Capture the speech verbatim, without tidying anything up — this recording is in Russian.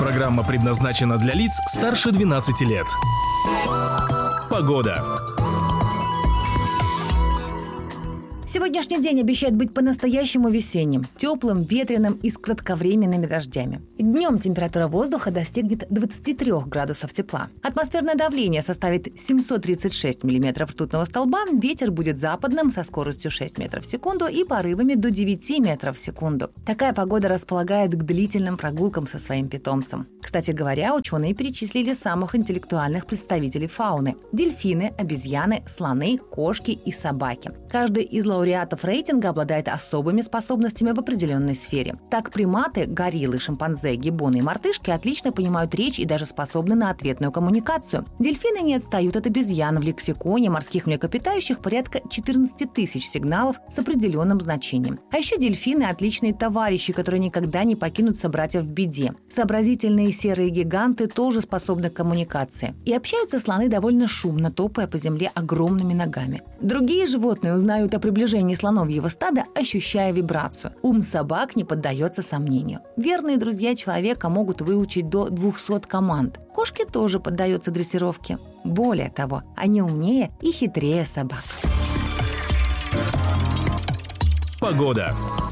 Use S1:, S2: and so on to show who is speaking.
S1: Программа предназначена для лиц старше двенадцати лет. Погода.
S2: Сегодняшний день обещает быть по-настоящему весенним, теплым, ветреным и с кратковременными дождями. Днем температура воздуха достигнет двадцати трёх градусов тепла. Атмосферное давление составит семьсот тридцать шесть миллиметров ртутного столба, ветер будет западным со скоростью шесть метров в секунду и порывами до девяти метров в секунду. Такая погода располагает к длительным прогулкам со своим питомцем. Кстати говоря, ученые перечислили самых интеллектуальных представителей фауны – дельфины, обезьяны, слоны, кошки и собаки. Каждый из лауреатов рейтинга обладает особыми способностями в определенной сфере. Так, приматы, гориллы, шимпанзе, гиббоны и мартышки отлично понимают речь и даже способны на ответную коммуникацию. Дельфины не отстают от обезьян. В лексиконе морских млекопитающих порядка четырнадцати тысяч сигналов с определенным значением. А еще дельфины – отличные товарищи, которые никогда не покинут собратьев в беде. Сообразительные серые гиганты тоже способны к коммуникации. И общаются слоны довольно шумно, топая по земле огромными ногами. Другие животные узнают о приближении слоновьего стада, ощущая вибрацию. Ум собак не поддается сомнению. Верные друзья человека могут выучить до двухсот команд. Кошки тоже поддаются дрессировке. Более того, они умнее и хитрее собак.
S1: Погода.